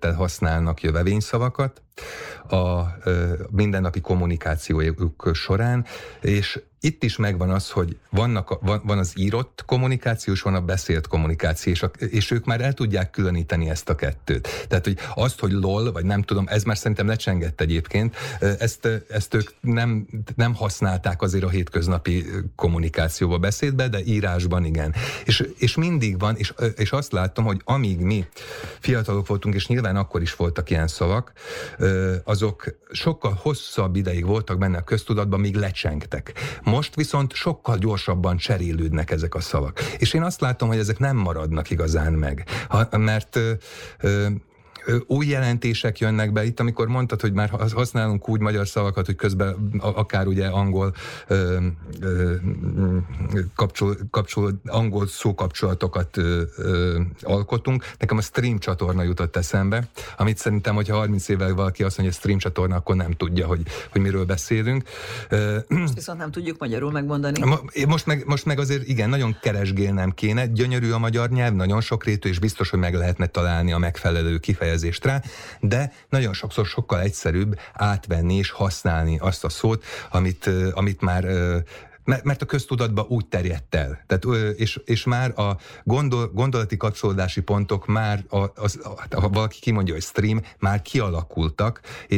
tekintettel használnak jövevényszavakat a mindennapi kommunikációjuk során, és itt is megvan az, hogy van az írott kommunikáció, és van a beszélt kommunikáció, és ők már el tudják különíteni ezt a kettőt. Tehát, hogy azt, hogy lol, vagy nem tudom, ez már szerintem lecsengett egyébként, ezt ők nem használták azért a hétköznapi kommunikációba, beszédbe, de írásban igen. És mindig van, és azt látom, hogy amíg mi fiatalok voltunk, és nyilván akkor is voltak ilyen szavak, azok sokkal hosszabb ideig voltak benne a köztudatban, míg lecsengtek. Most viszont sokkal gyorsabban cserélődnek ezek a szavak. És én azt látom, hogy ezek nem maradnak igazán meg. Mert új jelentések jönnek be. Itt, amikor mondtad, hogy már használunk úgy magyar szavakat, hogy közben akár ugye angol angol szókapcsolatokat alkotunk. Nekem a stream csatorna jutott eszembe, amit szerintem, hogyha 30 évvel valaki azt mondja, hogy stream csatorna, akkor nem tudja, hogy miről beszélünk. Most viszont nem tudjuk magyarul megmondani. Most meg azért igen, nagyon keresgélnem kéne. Gyönyörű a magyar nyelv, nagyon sokrétű, és biztos, hogy meg lehetne találni a megfelelő kifejezést rá, de nagyon sokszor sokkal egyszerűbb átvenni és használni azt a szót, amit már mert a köztudatba úgy terjedt el. Tehát, és már a gondolati kapcsolódási pontok már, ha valaki kimondja, hogy stream, már kialakultak,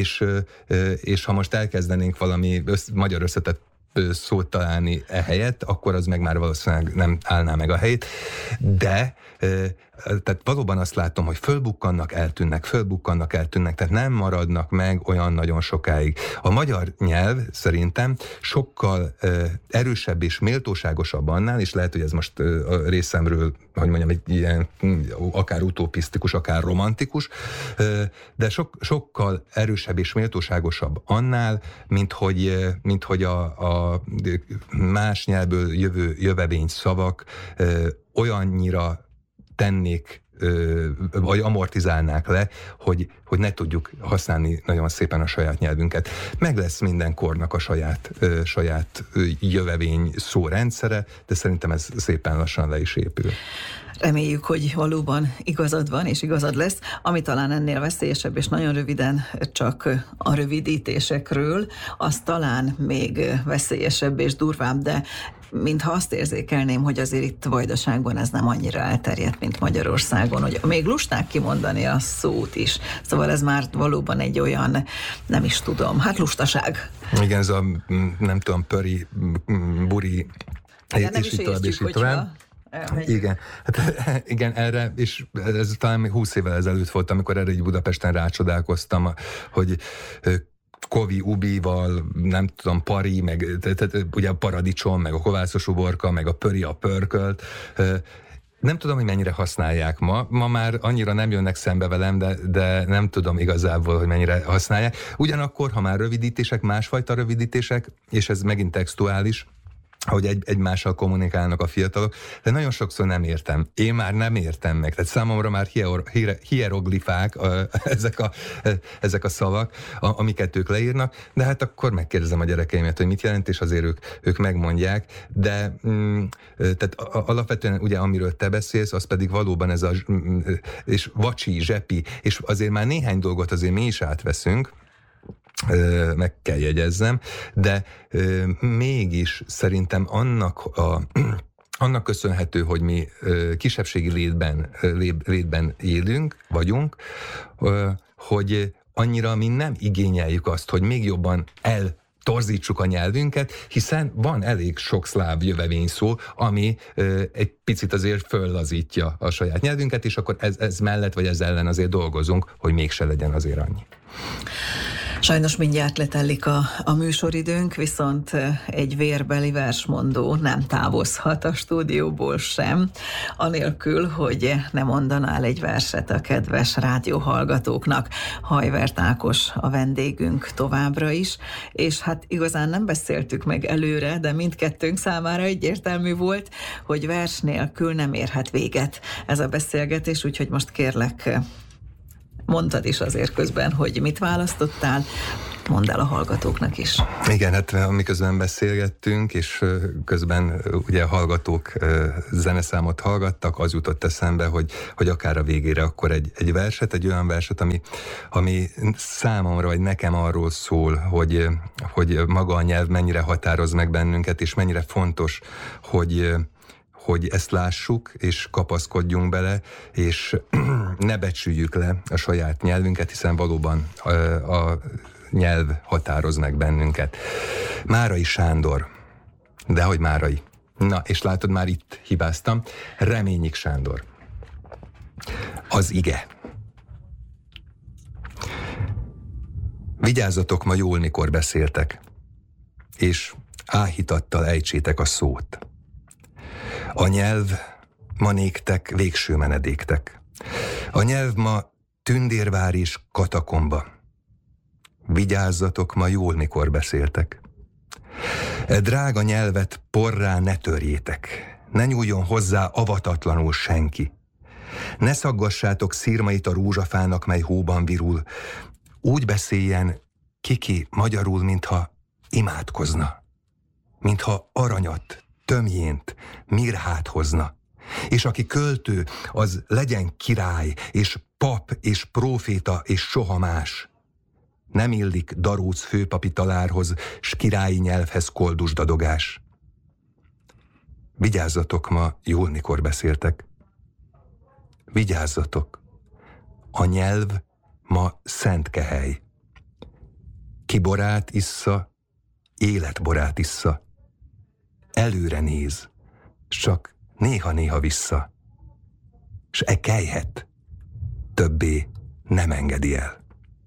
és ha most elkezdenénk valami magyar összetett szót találni ehelyett, akkor az meg már valószínűleg nem állná meg a helyét. De tehát valóban azt látom, hogy fölbukkannak, eltűnnek, tehát nem maradnak meg olyan nagyon sokáig. A magyar nyelv szerintem sokkal erősebb és méltóságosabb annál, és lehet, hogy ez most a részemről, hogy mondjam, egy ilyen akár utopisztikus, akár romantikus, de sokkal erősebb és méltóságosabb annál, mint hogy a más nyelvből jövő jövevény szavak olyannyira tennék, vagy amortizálnák le, hogy ne tudjuk használni nagyon szépen a saját nyelvünket. Meg lesz minden kornak a saját jövevény szórendszere, de szerintem ez szépen lassan le is épül. Reméljük, hogy valóban igazad van, és igazad lesz, ami talán ennél veszélyesebb, és nagyon röviden csak a rövidítésekről, az talán még veszélyesebb és durvább, de mintha azt érzékelném, hogy azért itt Vajdaságban ez nem annyira elterjedt, mint Magyarországon, hogy még lusták kimondani a szót is. Szóval ez már valóban egy olyan, nem is tudom, hát lustaság. Igen, ez a nem tudom, pöri, buri, és így tovább. Igen, hát, igen, erre, és ez talán 20 évvel ezelőtt volt, amikor erre így Budapesten rácsodálkoztam, hogy Kovi Ubival, nem tudom, Pari, meg ugye a paradicsom, meg a kovászos uborka, meg a pöri, a pörkölt. Nem tudom, hogy mennyire használják ma. Ma már annyira nem jönnek szembe velem, de nem tudom igazából, hogy mennyire használják. Ugyanakkor, ha már rövidítések, másfajta rövidítések, és ez megint textuális, hogy egymással kommunikálnak a fiatalok, de nagyon sokszor nem értem. Én már nem értem meg. Tehát számomra már hieroglifák ezek a szavak, amiket ők leírnak, de hát akkor megkérdezem a gyerekeimet, hogy mit jelent, és azért ők megmondják, de tehát alapvetően ugye amiről te beszélsz, az pedig valóban ez és vacsi, zsepi, és azért már néhány dolgot azért mi is átveszünk, meg kell jegyezzem, de mégis szerintem annak köszönhető, hogy mi kisebbségi létben vagyunk, hogy annyira mi nem igényeljük azt, hogy még jobban torzítsuk a nyelvünket, hiszen van elég sok szláv jövevényszó, ami egy picit azért föllazítja a saját nyelvünket, és akkor ez mellett vagy ez ellen azért dolgozunk, hogy mégse legyen azért annyi. Sajnos mindjárt letellik a műsoridőnk, viszont egy vérbeli versmondó nem távozhat a stúdióból sem, anélkül, hogy ne mondanál egy verset a kedves rádióhallgatóknak. Hajvert Ákos a vendégünk továbbra is, és hát igazán nem beszéltük meg előre, de mindkettőnk számára egyértelmű volt, hogy vers nélkül nem érhet véget ez a beszélgetés, úgyhogy most kérlek, mondtad is azért közben, hogy mit választottál, mondd el a hallgatóknak is. Igen, hát miközben beszélgettünk, és közben ugye a hallgatók zeneszámot hallgattak, az jutott eszembe, hogy akár a végére akkor egy verset, egy olyan verset, ami számomra, vagy nekem arról szól, hogy maga a nyelv mennyire határoz meg bennünket, és mennyire fontos, hogy ezt lássuk, és kapaszkodjunk bele, és ne becsüljük le a saját nyelvünket, hiszen valóban a nyelv határoz meg bennünket. Márai Sándor. Dehogy Márai. Na, és látod, már itt hibáztam. Reményik Sándor. Az ige. Vigyázzatok ma jól, mikor beszéltek, és áhítattal ejtsétek a szót. A nyelv ma néktek végső menedéktek. A nyelv ma tündérvár és katakomba. Vigyázzatok ma jól, mikor beszéltek. E drága nyelvet porrá ne törjétek. Ne nyúljon hozzá avatatlanul senki. Ne szaggassátok szirmait a rózsafának, mely hóban virul. Úgy beszéljen kiki magyarul, mintha imádkozna. Mintha aranyat, tömjént, mirhát hozna. És aki költő, az legyen király, és pap, és próféta, és soha más. Nem illik daróc főpapi talárhoz, s királyi nyelvhez koldusdadogás. Vigyázzatok ma jól, mikor beszéltek. Vigyázzatok! A nyelv ma szent kehely. Ki borát issza, életborát issza. Előre néz, s csak néha-néha vissza. S e kelyhet többé nem engedi el.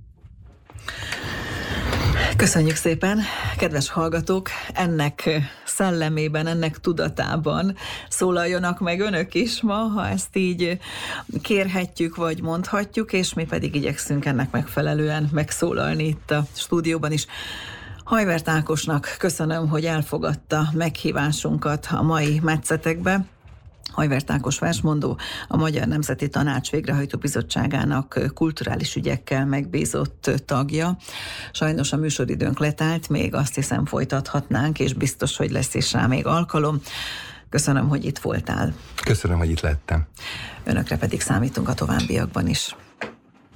Köszönjük szépen, kedves hallgatók, ennek szellemében, ennek tudatában szólaljanak meg önök is ma, ha ezt így kérhetjük, vagy mondhatjuk, és mi pedig igyekszünk ennek megfelelően megszólalni itt a stúdióban is. Hajvert Ákosnak köszönöm, hogy elfogadta meghívásunkat a mai metszetekbe. Hajvert Ákos versmondó, a Magyar Nemzeti Tanács Végrehajtó Bizottságának kulturális ügyekkel megbízott tagja. Sajnos a műsoridőnk letelt, még azt hiszem folytathatnánk, és biztos, hogy lesz is rá még alkalom. Köszönöm, hogy itt voltál. Köszönöm, hogy itt lettem. Önökre pedig számítunk a továbbiakban is.